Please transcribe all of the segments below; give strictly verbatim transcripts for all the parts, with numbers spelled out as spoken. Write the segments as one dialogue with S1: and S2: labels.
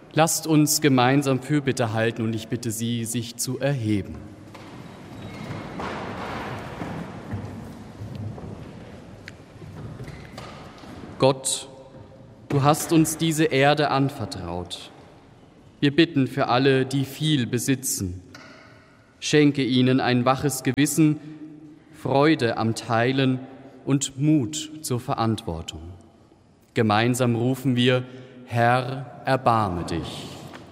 S1: Lasst uns gemeinsam Fürbitte halten und ich bitte Sie, sich zu erheben. Gott, du hast uns diese Erde anvertraut. Wir bitten für alle, die viel besitzen. Schenke ihnen ein waches Gewissen, Freude am Teilen und Mut zur Verantwortung. Gemeinsam rufen wir: Herr, erbarme dich.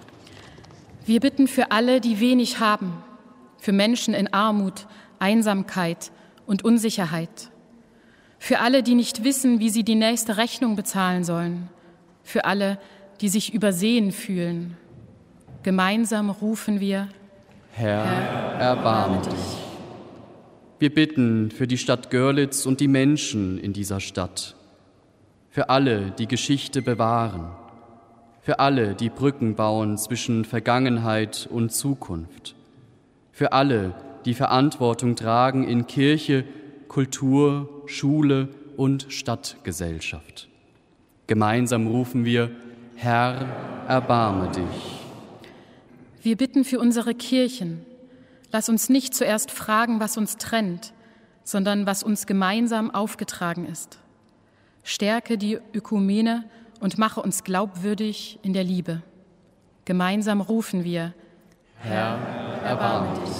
S2: Wir bitten für alle, die wenig haben, für Menschen in Armut, Einsamkeit und Unsicherheit, für alle, die nicht wissen, wie sie die nächste Rechnung bezahlen sollen, für alle, die sich übersehen fühlen. Gemeinsam rufen wir:
S1: Herr, Herr erbarme dich. Wir bitten für die Stadt Görlitz und die Menschen in dieser Stadt, für alle, die Geschichte bewahren, für alle, die Brücken bauen zwischen Vergangenheit und Zukunft, für alle, die Verantwortung tragen in Kirche, Kultur, Schule und Stadtgesellschaft. Gemeinsam rufen wir: Herr, erbarme dich.
S2: Wir bitten für unsere Kirchen. Lass uns nicht zuerst fragen, was uns trennt, sondern was uns gemeinsam aufgetragen ist. Stärke die Ökumene und mache uns glaubwürdig in der Liebe. Gemeinsam rufen wir:
S1: Herr, erbarme dich.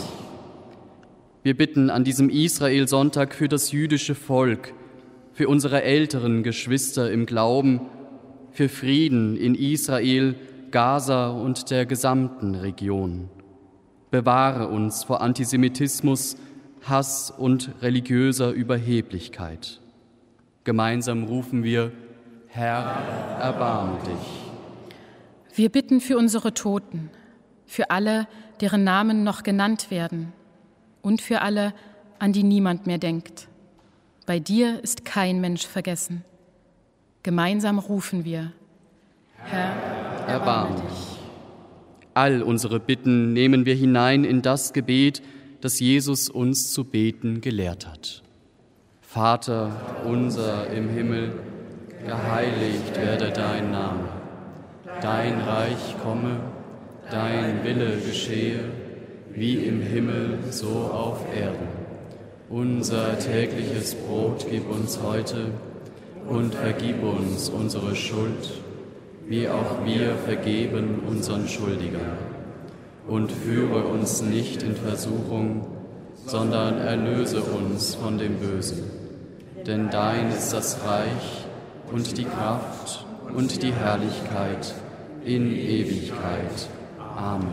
S1: Wir bitten an diesem Israel-Sonntag für das jüdische Volk, für unsere älteren Geschwister im Glauben, für Frieden in Israel, Gaza und der gesamten Region. Bewahre uns vor Antisemitismus, Hass und religiöser Überheblichkeit. Gemeinsam rufen wir: Herr, erbarme dich.
S2: Wir bitten für unsere Toten, für alle, deren Namen noch genannt werden und für alle, an die niemand mehr denkt. Bei dir ist kein Mensch vergessen. Gemeinsam rufen wir: Herr,
S1: erbarme dich. All unsere Bitten nehmen wir hinein in das Gebet, das Jesus uns zu beten gelehrt hat. Vater unser im Himmel, geheiligt werde dein Name. Dein Reich komme, dein Wille geschehe, wie im Himmel, so auf Erden. Unser tägliches Brot gib uns heute und vergib uns unsere Schuld, wie auch wir vergeben unseren Schuldigern. Und führe uns nicht in Versuchung, sondern erlöse uns von dem Bösen. Denn dein ist das Reich und die Kraft und die Herrlichkeit in Ewigkeit. Amen.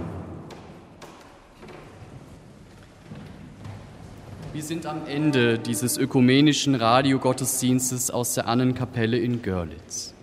S1: Wir sind am Ende dieses ökumenischen Radiogottesdienstes aus der Annenkapelle in Görlitz.